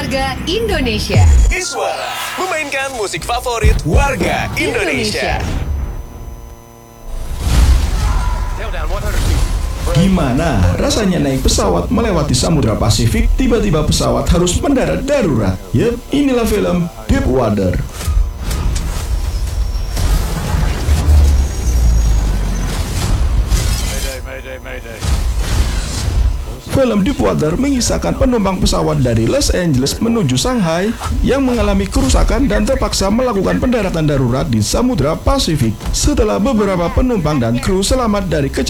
warga Indonesia. Iswara memainkan musik favorit warga Indonesia. Gimana rasanya naik pesawat melewati Samudra Pasifik, tiba-tiba pesawat harus mendarat darurat? Yep, inilah film Deep Water. Film Deep Water mengisahkan penumpang pesawat dari Los Angeles menuju Shanghai yang mengalami kerusakan dan terpaksa melakukan pendaratan darurat di Samudra Pasifik setelah beberapa penumpang dan kru selamat dari kecelakaan